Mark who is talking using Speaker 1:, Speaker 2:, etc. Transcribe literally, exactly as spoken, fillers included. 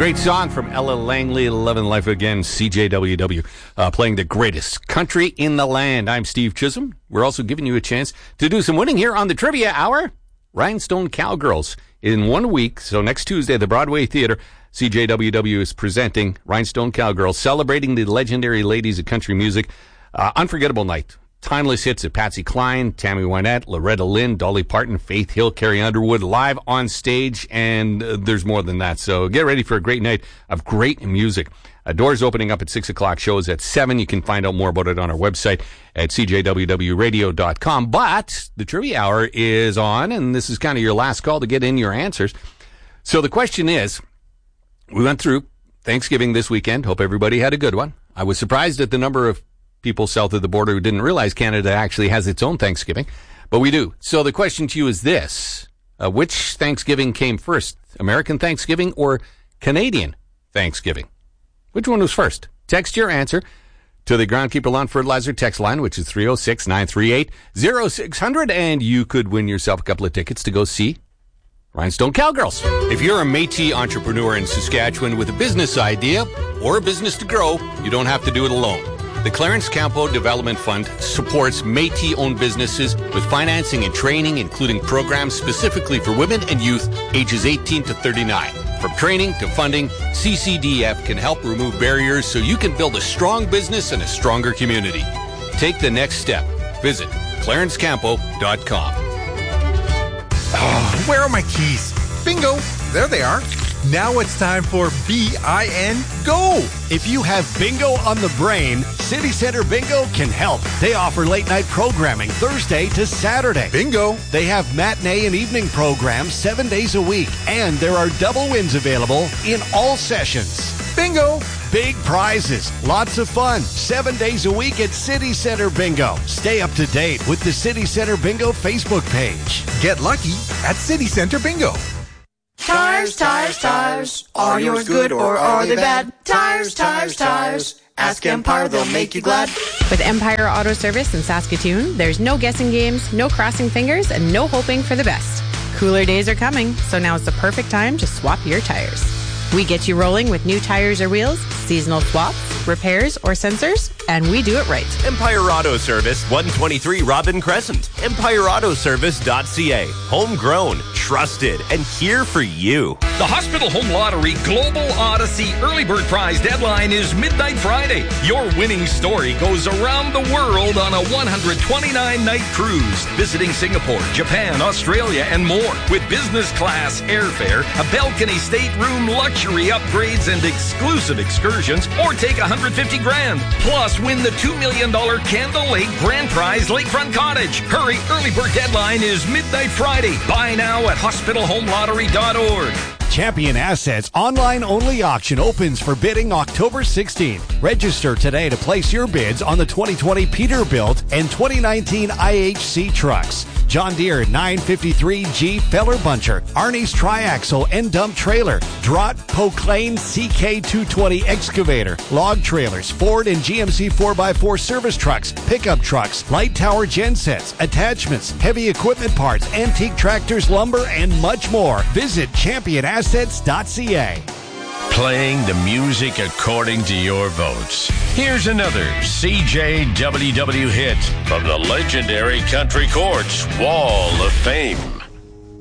Speaker 1: Great song from Ella Langley, Lovin' Life Again, C J W W, uh, playing the greatest country in the land. I'm Steve Chisholm. We're also giving you a chance to do some winning here on the Trivia Hour. Rhinestone Cowgirls in one week. So next Tuesday, the Broadway Theater, C J W W is presenting Rhinestone Cowgirls, celebrating the legendary ladies of country music. Uh, unforgettable night. Timeless hits of Patsy Cline, Tammy Wynette, Loretta Lynn, Dolly Parton, Faith Hill, Carrie Underwood, live on stage, and uh, there's more than that. So get ready for a great night of great music. Uh, doors opening up at six o'clock, shows at seven. You can find out more about it on our website at c j w w radio dot com. But the Trivia Hour is on, and this is kind of your last call to get in your answers. So the question is, we went through Thanksgiving this weekend. Hope everybody had a good one. I was surprised at the number of people south of the border who didn't realize Canada actually has its own Thanksgiving, but we do. So the question to you is this. Uh, which Thanksgiving came first, American Thanksgiving or Canadian Thanksgiving? Which one was first? Text your answer to the Groundkeeper Lawn Fertilizer text line, which is three oh six, nine three eight, oh six hundred, and you could win yourself a couple of tickets to go see Rhinestone Cowgirls. If you're a Métis entrepreneur in Saskatchewan with a business idea or a business to grow, you don't have to do it alone. The Clarence Campo Development Fund supports Métis-owned businesses with financing and training, including programs specifically for women and youth ages eighteen to thirty-nine. From training to funding, C C D F can help remove barriers so you can build a strong business and a stronger community. Take the next step. Visit clarence campo dot com.
Speaker 2: Oh, where are my keys? Bingo! There they are. Now it's time for B I N Go.
Speaker 3: If you have bingo on the brain, City Center Bingo can help. They offer late night programming Thursday to Saturday.
Speaker 2: Bingo.
Speaker 3: They have matinee and evening programs seven days a week, and there are double wins available in all sessions.
Speaker 2: Bingo.
Speaker 3: Big prizes, lots of fun, seven days a week at City Center Bingo. Stay up to date with the City Center Bingo Facebook page.
Speaker 2: Get lucky at City Center Bingo.
Speaker 4: Tires, tires, tires. Are yours good or are they bad? Tires, tires, tires. Ask Empire, they'll make you glad.
Speaker 5: With Empire Auto Service in Saskatoon, there's no guessing games, no crossing fingers, and no hoping for the best. Cooler days are coming, so now is the perfect time to swap your tires. We get you rolling with new tires or wheels, seasonal swaps, repairs, or sensors, and we do it right.
Speaker 6: Empire Auto Service, one twenty-three Robin Crescent. empire auto service dot c a. Homegrown, trusted, and here for you.
Speaker 7: The Hospital Home Lottery Global Odyssey Early Bird Prize deadline is midnight Friday. Your winning story goes around the world on a one hundred twenty-nine night cruise, visiting Singapore, Japan, Australia, and more. With business class airfare, a balcony stateroom, luxury upgrades, and exclusive excursions, or take one hundred fifty grand. Plus, win the two million dollars Candle Lake Grand Prize Lakefront Cottage. Hurry, early bird deadline is midnight Friday. Buy now at hospital home lottery dot org.
Speaker 3: Champion Assets online-only auction opens for bidding October sixteenth. Register today to place your bids on the twenty twenty Peterbilt and twenty nineteen I H C trucks. John Deere nine fifty-three G Feller Buncher, Arnie's Triaxle and Dump Trailer, Drott Proclaim C K two twenty Excavator, Log Trailers, Ford and G M C four by four service trucks, pickup trucks, light tower gensets, attachments, heavy equipment parts, antique tractors, lumber, and much more. Visit champion assets dot c a.
Speaker 8: Playing the music according to your votes. Here's another C J W W hit from the legendary Country Courts Wall of Fame.